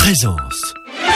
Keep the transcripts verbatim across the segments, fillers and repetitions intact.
Présence.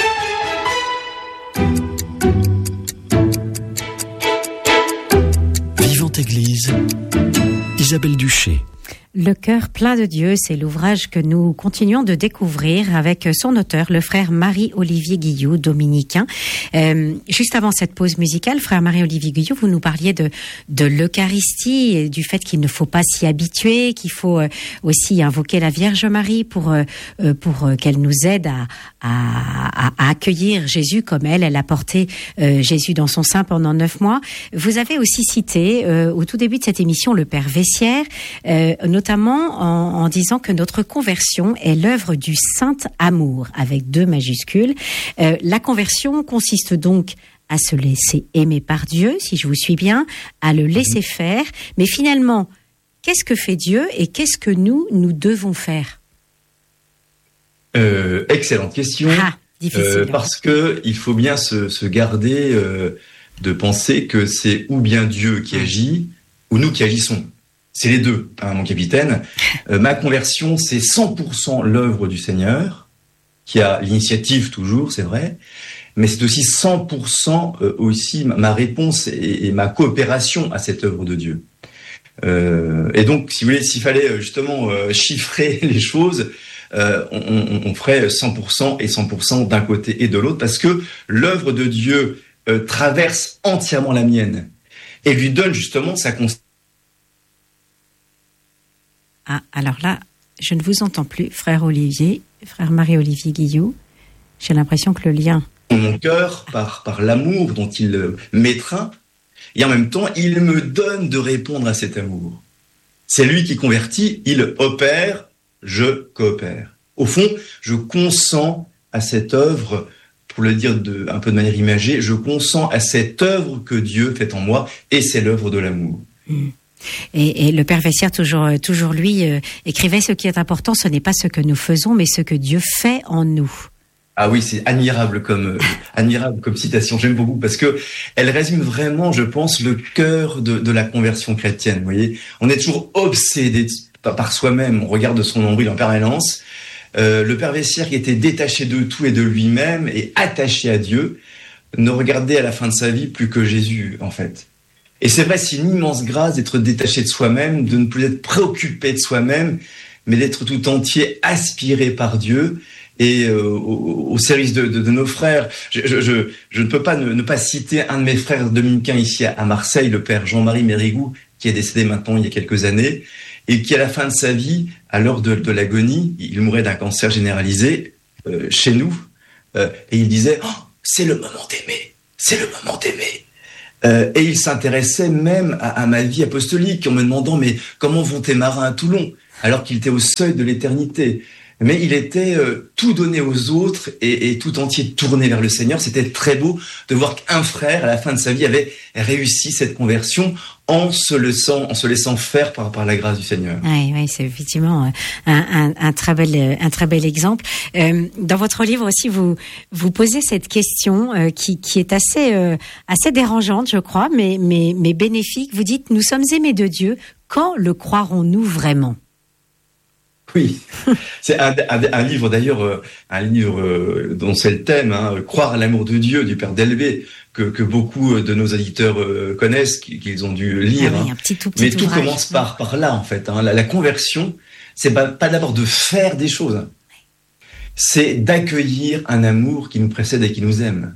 Vivante Église, Isabelle Duché. Le cœur plein de Dieu, c'est l'ouvrage que nous continuons de découvrir avec son auteur, le frère Marie-Olivier Guillou, dominicain. Euh, juste avant cette pause musicale, frère Marie-Olivier Guillou, vous nous parliez de, de l'Eucharistie et du fait qu'il ne faut pas s'y habituer, qu'il faut euh, aussi invoquer la Vierge Marie pour, euh, pour euh, qu'elle nous aide à, à, à accueillir Jésus comme elle. Elle a porté euh, Jésus dans son sein pendant neuf mois. Vous avez aussi cité euh, au tout début de cette émission le Père Vessière, euh, notamment en, en disant que notre conversion est l'œuvre du saint amour, avec deux majuscules. Euh, la conversion consiste donc à se laisser aimer par Dieu, si je vous suis bien, à le laisser faire. Mais finalement, qu'est-ce que fait Dieu et qu'est-ce que nous, nous devons faire ? euh, Excellente question. Ah, difficile. Euh, parce que il faut bien se, se garder euh, de penser que c'est ou bien Dieu qui agit, ou nous qui agissons. C'est les deux, hein, mon capitaine. Euh, ma conversion, c'est cent pour cent l'œuvre du Seigneur, qui a l'initiative toujours, c'est vrai, mais c'est aussi cent pour cent euh, aussi ma réponse et, et ma coopération à cette œuvre de Dieu. Euh, et donc, si vous voulez, s'il fallait justement euh, chiffrer les choses, euh, on, on, on ferait cent pour cent et cent pour cent d'un côté et de l'autre, parce que l'œuvre de Dieu euh, traverse entièrement la mienne et lui donne justement sa constance. Ah, alors là, je ne vous entends plus, frère Olivier, frère Marie-Olivier Guillou. J'ai l'impression que le lien... Mon cœur, par, par l'amour dont il m'étreint, et en même temps, il me donne de répondre à cet amour. C'est lui qui convertit, il opère, je coopère. Au fond, je consens à cette œuvre, pour le dire de, un peu de manière imagée, je consens à cette œuvre que Dieu fait en moi, et c'est l'œuvre de l'amour. Mmh. Et, et le Père Vessière, toujours, toujours lui, euh, écrivait: ce qui est important, ce n'est pas ce que nous faisons, mais ce que Dieu fait en nous. Ah oui, c'est admirable comme euh, admirable comme citation. J'aime beaucoup parce que elle résume vraiment, je pense, le cœur de, de la conversion chrétienne. Vous voyez, on est toujours obsédé par, par soi-même. On regarde son nombril en permanence. Euh, le Père Vessière, qui était détaché de tout et de lui-même et attaché à Dieu, ne regardait à la fin de sa vie plus que Jésus, en fait. Et c'est vrai, c'est une immense grâce d'être détaché de soi-même, de ne plus être préoccupé de soi-même, mais d'être tout entier aspiré par Dieu et euh, au, au service de, de, de nos frères. Je, je, je, je ne peux pas ne, ne pas citer un de mes frères dominicains ici à, à Marseille, le père Jean-Marie Mérigou, qui est décédé maintenant il y a quelques années, et qui à la fin de sa vie, à l'heure de, de l'agonie, il mourait d'un cancer généralisé euh, chez nous, euh, et il disait oh, « c'est le moment d'aimer, c'est le moment d'aimer ». Euh, et il s'intéressait même à, à ma vie apostolique en me demandant mais comment vont tes marins à Toulon alors qu'il était au seuil de l'éternité. Mais il était euh, tout donné aux autres et, et tout entier tourné vers le Seigneur. C'était très beau de voir qu'un frère à la fin de sa vie avait réussi cette conversion en se laissant, en se laissant faire par, par la grâce du Seigneur. Oui, oui, c'est effectivement un, un, un très bel, un très bel exemple. Euh, dans votre livre aussi, vous vous posez cette question euh, qui, qui est assez, euh, assez dérangeante, je crois, mais, mais, mais bénéfique. Vous dites: nous sommes aimés de Dieu. Quand le croirons-nous vraiment ? Oui, c'est un, un, un livre d'ailleurs, euh, un livre euh, dont c'est le thème, hein, Croire à l'amour de Dieu du Père Delvey, que, que beaucoup de nos auditeurs euh, connaissent, qu'ils ont dû lire. Ah oui, hein. un petit, tout petit Mais tout ouvrage. commence par par là en fait. Hein. La, la conversion, c'est pas, pas d'abord de faire des choses, hein. C'est d'accueillir un amour qui nous précède et qui nous aime.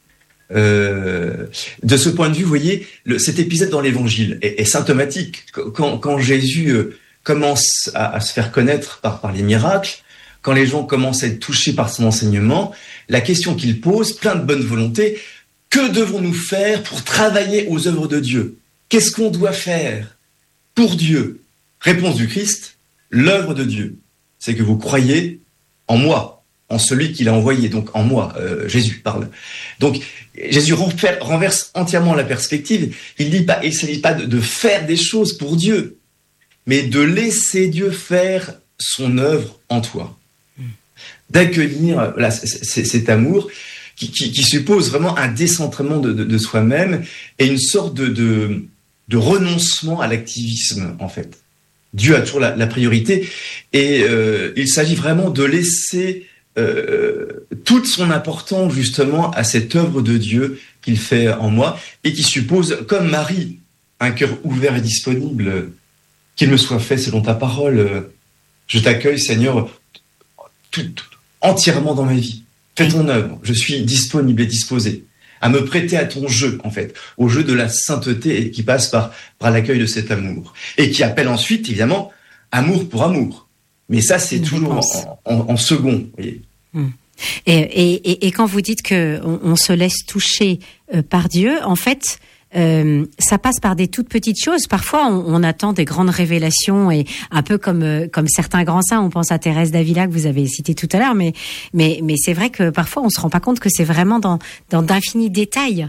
Euh, de ce point de vue, vous voyez, le, cet épisode dans l'Évangile est, est symptomatique. Quand, quand Jésus euh, commence à, à se faire connaître par, par les miracles, quand les gens commencent à être touchés par son enseignement, la question qu'il pose, plein de bonne volonté, que devons-nous faire pour travailler aux œuvres de Dieu ? Qu'est-ce qu'on doit faire pour Dieu ? Réponse du Christ, l'œuvre de Dieu, c'est que vous croyez en moi, en celui qu'il a envoyé, donc en moi, euh, Jésus parle. Donc Jésus renverse entièrement la perspective, il dit pas, il ne s'agit pas de, de faire des choses pour Dieu, mais de laisser Dieu faire son œuvre en toi. D'accueillir voilà, c- c- cet amour qui, qui, qui suppose vraiment un décentrement de, de, de soi-même et une sorte de, de, de renoncement à l'activisme, en fait. Dieu a toujours la, la priorité et euh, il s'agit vraiment de laisser euh, toute son importance justement à cette œuvre de Dieu qu'il fait en moi et qui suppose, comme Marie, un cœur ouvert et disponible, qu'il me soit fait selon ta parole. Je t'accueille, Seigneur, tout, tout, entièrement dans ma vie. Fais ton œuvre. Je suis disponible et disposé à me prêter à ton jeu, en fait, au jeu de la sainteté et qui passe par, par l'accueil de cet amour. Et qui appelle ensuite, évidemment, amour pour amour. Mais ça, c'est Une toujours en, en, en second, vous voyez. Hum. Et, et, et quand vous dites que on, on se laisse toucher euh, par Dieu, en fait, euh, ça passe par des toutes petites choses. Parfois, on, on attend des grandes révélations et un peu comme euh, comme certains grands saints. On pense à Thérèse d'Avila que vous avez cité tout à l'heure, mais mais mais c'est vrai que parfois on se rend pas compte que c'est vraiment dans dans d'infinis détails.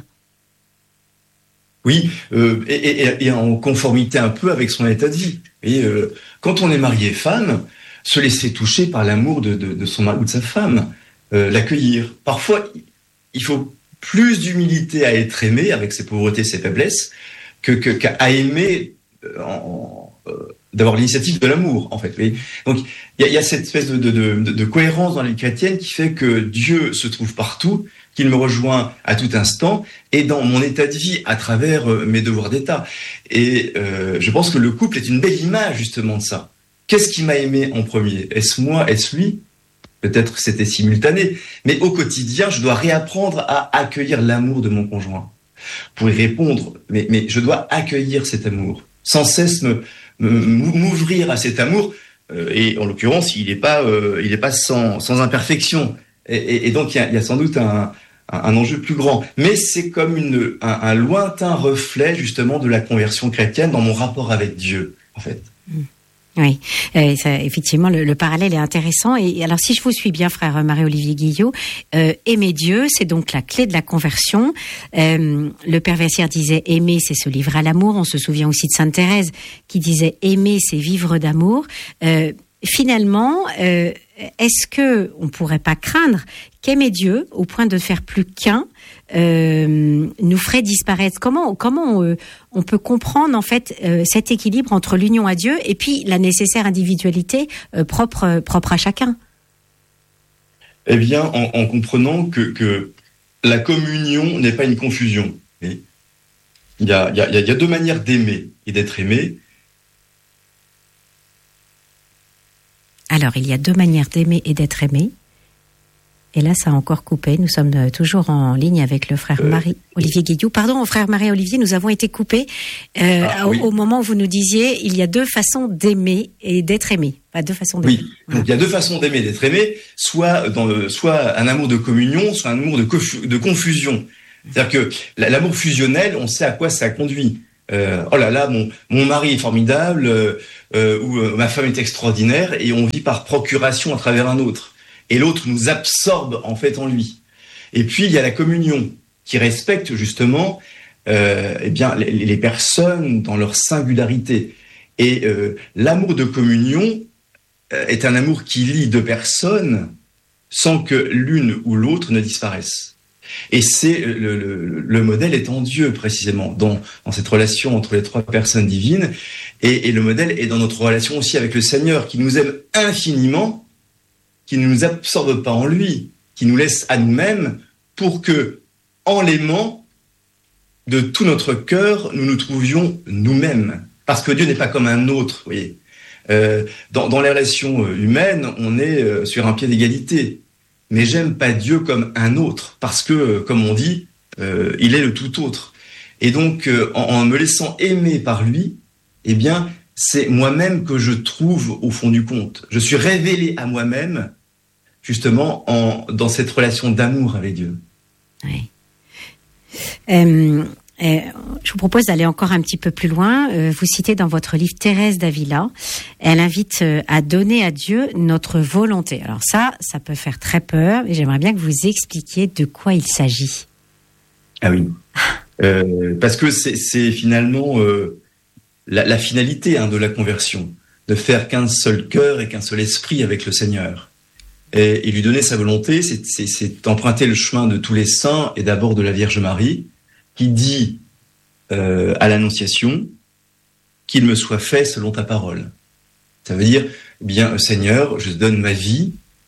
Oui, euh, et, et, et en conformité un peu avec son état de vie. Et euh, quand on est marié femme, se laisser toucher par l'amour de, de, de son mari ou de sa femme, euh, l'accueillir. Parfois, il faut plus d'humilité à être aimé avec ses pauvretés, ses faiblesses, que, que qu'à aimer, euh, en, euh, d'avoir l'initiative de l'amour, en fait. Oui. Donc, il y, y a cette espèce de, de, de, de cohérence dans la vie chrétienne qui fait que Dieu se trouve partout, qu'il me rejoint à tout instant, et dans mon état de vie, à travers euh, mes devoirs d'État. Et euh, je pense que le couple est une belle image, justement, de ça. Qu'est-ce qui m'a aimé en premier ? Est-ce moi ? Est-ce lui ? Peut-être c'était simultané, mais au quotidien, je dois réapprendre à accueillir l'amour de mon conjoint. Pour y répondre, mais, mais je dois accueillir cet amour, sans cesse me, me, m'ouvrir à cet amour, euh, et en l'occurrence, il n'est pas, euh, il n'est pas sans, sans imperfection. Et, et, et donc, il y a, il y a sans doute un, un, un enjeu plus grand. Mais c'est comme une, un, un lointain reflet, justement, de la conversion chrétienne dans mon rapport avec Dieu, en fait. Mmh. Oui, euh, ça, effectivement, le, le parallèle est intéressant. Et alors, si je vous suis bien, frère Marie-Olivier Guillot, euh, aimer Dieu, c'est donc la clé de la conversion. Euh, le Père Versière disait « aimer, c'est se livrer à l'amour ». On se souvient aussi de Sainte Thérèse qui disait « aimer, c'est vivre d'amour euh, ». Finalement, euh, est-ce que on pourrait pas craindre qu'aimer Dieu, au point de faire plus qu'un, euh, nous ferait disparaître ? Comment comment euh, on peut comprendre en fait euh, cet équilibre entre l'union à Dieu et puis la nécessaire individualité euh, propre propre à chacun ? Eh bien, en, en comprenant que, que la communion n'est pas une confusion. Il y a, il y a, il y a deux manières d'aimer et d'être aimé. Alors, il y a deux manières d'aimer et d'être aimé. Et là, ça a encore coupé. Nous sommes toujours en ligne avec le frère euh, Marie-Olivier Guillot. Pardon, frère Marie-Olivier, nous avons été coupés euh, ah, oui. au, au moment où vous nous disiez il y a deux façons d'aimer et d'être aimé. Enfin, deux façons d'aimer. Oui, voilà. Donc il y a deux façons d'aimer et d'être aimé, soit, dans le, soit un amour de communion, soit un amour de, confu- de confusion. C'est-à-dire que l'amour fusionnel, on sait à quoi ça conduit. Euh, oh là là, mon, mon mari est formidable, euh, euh, ou euh, ma femme est extraordinaire, et on vit par procuration à travers un autre. Et l'autre nous absorbe en fait en lui. Et puis il y a la communion qui respecte justement euh, eh bien les, les personnes dans leur singularité. Et euh, l'amour de communion euh, est un amour qui lie deux personnes sans que l'une ou l'autre ne disparaisse. Et c'est le, le, le modèle est en Dieu précisément dans, dans cette relation entre les trois personnes divines. Et, et le modèle est dans notre relation aussi avec le Seigneur qui nous aime infiniment, qui ne nous absorbe pas en lui, qui nous laisse à nous-mêmes pour que, en l'aimant, de tout notre cœur, nous nous trouvions nous-mêmes. Parce que Dieu n'est pas comme un autre, vous voyez. Euh, dans, dans les relations humaines, on est euh, sur un pied d'égalité. Mais j'aime pas Dieu comme un autre, parce que, comme on dit, euh, il est le tout autre. Et donc, euh, en, en me laissant aimer par lui, eh bien, c'est moi-même que je trouve au fond du compte. Je suis révélé à moi-même, justement, en, dans cette relation d'amour avec Dieu. Oui. Euh, euh, je vous propose d'aller encore un petit peu plus loin. Euh, vous citez dans votre livre Thérèse d'Avila. Elle invite euh, à donner à Dieu notre volonté. Alors ça, ça peut faire très peur. Et j'aimerais bien que vous expliquiez de quoi il s'agit. Ah oui. Euh, parce que c'est, c'est finalement euh, la, la finalité hein, de la conversion, de faire qu'un seul cœur et qu'un seul esprit avec le Seigneur. Et, et lui donner sa volonté, c'est, c'est, c'est emprunter le chemin de tous les saints et d'abord de la Vierge Marie, qui dit euh, à l'Annonciation qu'il me soit fait selon ta parole. Ça veut dire, eh bien, Seigneur, je donne ma vie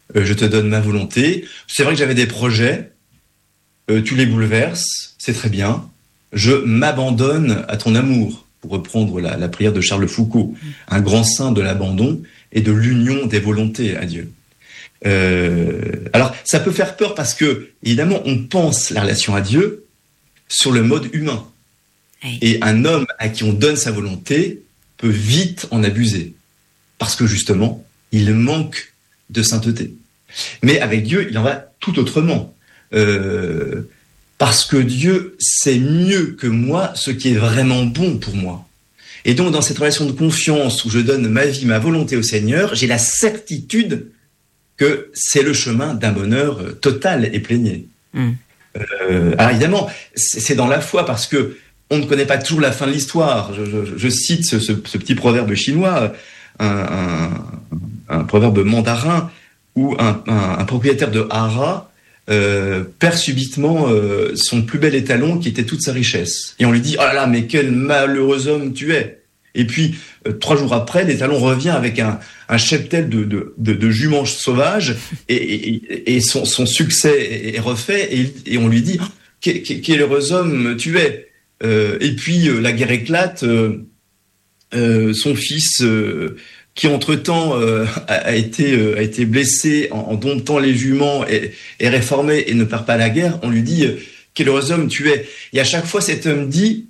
euh, je te donne ma volonté. C'est vrai que j'avais des projets, euh, tu les bouleverses, c'est très bien. Je m'abandonne à ton amour, pour reprendre la, la prière de Charles Foucault, un grand saint de l'abandon et de l'union des volontés à Dieu. Euh, alors, ça peut faire peur parce que, évidemment, on pense la relation à Dieu sur le mode humain. Oui. Et un homme à qui on donne sa volonté peut vite en abuser. Parce que, justement, il manque de sainteté. Mais avec Dieu, il en va tout autrement. Euh, parce que Dieu sait mieux que moi ce qui est vraiment bon pour moi. Et donc, dans cette relation de confiance où je donne ma vie, ma volonté au Seigneur, j'ai la certitude que c'est le chemin d'un bonheur total et plénier. Mmh. Euh, alors évidemment, c'est dans la foi parce que on ne connaît pas toujours la fin de l'histoire. Je, je, je cite ce, ce, ce petit proverbe chinois, un, un, un proverbe mandarin où un, un, un propriétaire de haras euh, perd subitement euh, son plus bel étalon qui était toute sa richesse. Et on lui dit « Oh là là, mais quel malheureux homme tu es !» Et puis, euh, trois jours après, l'étalon revient avec un, un cheptel de, de, de, de juments sauvages et, et, et son, son succès est refait et, et on lui dit oh, « Quel, quel heureux homme tu es !» euh, Et puis, euh, la guerre éclate, euh, euh, son fils... Euh, qui entre-temps euh, a, a, été, euh, a été blessé en, en domptant les juments et, et réformé et ne perd pas la guerre, on lui dit euh, « Quel heureux homme tu es !» Et à chaque fois, cet homme dit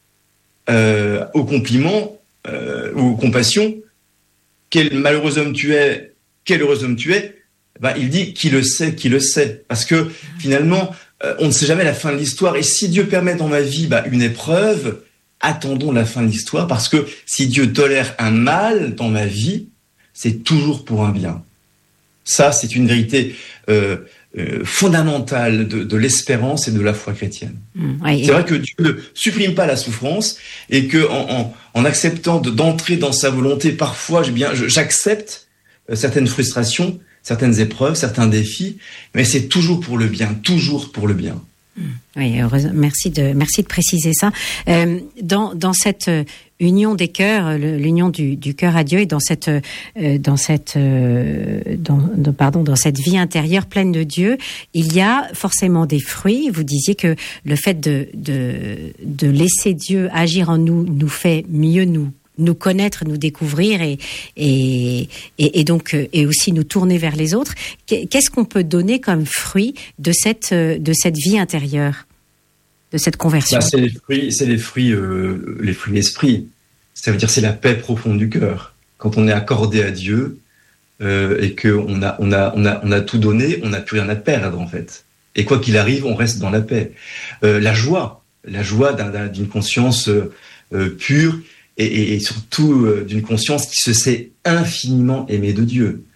euh, au compliment euh, ou aux compassions « Quel malheureux homme tu es ! Quel heureux homme tu es !» Ben, il dit « Qui le sait, qui le sait !» Parce que finalement, euh, on ne sait jamais la fin de l'histoire. Et si Dieu permet dans ma vie ben, une épreuve, attendons la fin de l'histoire, parce que si Dieu tolère un mal dans ma vie, c'est toujours pour un bien. Ça, c'est une vérité euh, euh, fondamentale de, de l'espérance et de la foi chrétienne. Mmh, oui, c'est vrai que Dieu ne supprime pas la souffrance et que en, en, en acceptant de, d'entrer dans sa volonté, parfois, eh bien, je, j'accepte certaines frustrations, certaines épreuves, certains défis, mais c'est toujours pour le bien, toujours pour le bien. Oui, heureusement. Merci de merci de préciser ça. Euh, dans dans cette union des cœurs, l'union du, du cœur à Dieu, et dans cette euh, dans cette euh, dans, dans pardon dans cette vie intérieure pleine de Dieu, il y a forcément des fruits. Vous disiez que le fait de de de laisser Dieu agir en nous nous fait mieux nous nous connaître, nous découvrir et, et, et, et donc, et aussi nous tourner vers les autres. Qu'est-ce qu'on peut donner comme fruit de cette, de cette vie intérieure, de cette conversion? Bah, c'est les fruits, c'est les fruits, euh, les fruits de l'esprit. Ça veut dire c'est la paix profonde du cœur. Quand on est accordé à Dieu euh, et qu'on a, on a, on a, on a tout donné, on n'a plus rien à perdre en fait. Et quoi qu'il arrive, on reste dans la paix. Euh, la joie, la joie d'un, d'un, d'une conscience euh, pure. Et, et, et surtout euh, d'une conscience qui se sait infiniment aimée de Dieu.